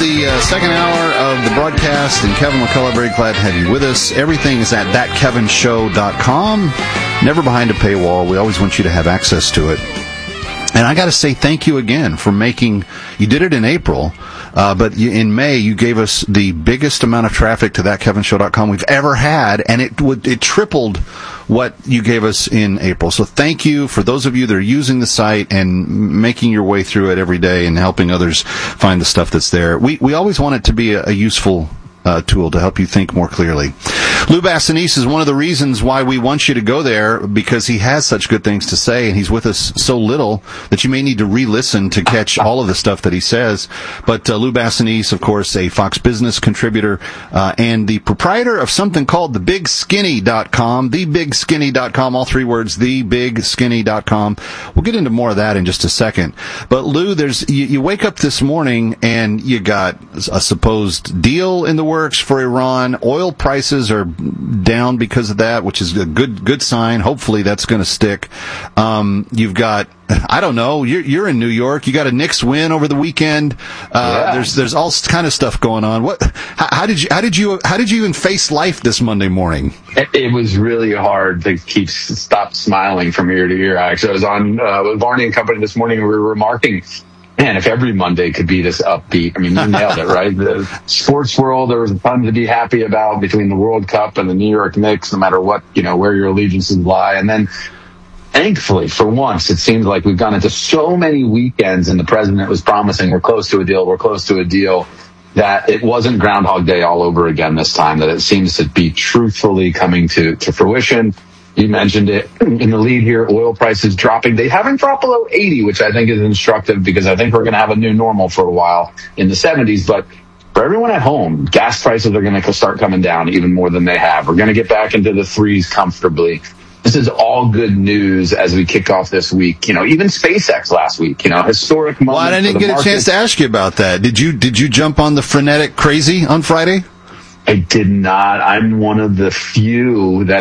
the second hour of the broadcast, and Kevin McCullough, very glad to have you with us. Everything is at thatkevinshow.com. Never behind a paywall. We always want you to have access to it. And I got to say thank you again for you did it in April, but in May you gave us the biggest amount of traffic to thatkevinshow.com we've ever had, and it tripled what you gave us in April. So thank you for those of you that are using the site and making your way through it every day and helping others find the stuff that's there. We always want it to be a useful tool to help you think more clearly. Lou Bassanese is one of the reasons why we want you to go there, because he has such good things to say, and he's with us so little that you may need to re-listen to catch all of the stuff that he says. But Lou Bassanese, of course, a Fox Business contributor, and the proprietor of something called thebigskinny.com, thebigskinny.com, all three words, thebigskinny.com. We'll get into more of that in just a second. But Lou, you wake up this morning and you got a supposed deal in the works for Iran. Oil prices are down because of that, which is a good sign. Hopefully that's going to stick. You've got, I don't know, you're in New York. You got a Knicks win over the weekend. There's all kind of stuff going on. How did you even face life this Monday morning? It was really hard to stop smiling from ear to ear. Actually, I was on with Varney and Company this morning, and we were remarking, man, if every Monday could be this upbeat. I mean, you nailed it, right? The sports world, there was a ton to be happy about between the World Cup and the New York Knicks, no matter what, where your allegiances lie. And then, thankfully, for once, it seems like we've gone into so many weekends, and the president was promising we're close to a deal, that it wasn't Groundhog Day all over again this time, that it seems to be truthfully coming to fruition. You mentioned it in the lead here, oil prices dropping. They haven't dropped below 80, which I think is instructive, because I think we're going to have a new normal for a while in the 70s. But for everyone at home, gas prices are going to start coming down even more than they have. We're going to get back into the threes comfortably. This is all good news as we kick off this week. Even SpaceX last week, historic moment. Well, I didn't get a chance to ask you about that. Did you jump on the frenetic crazy on Friday? I did not. I'm one of the few that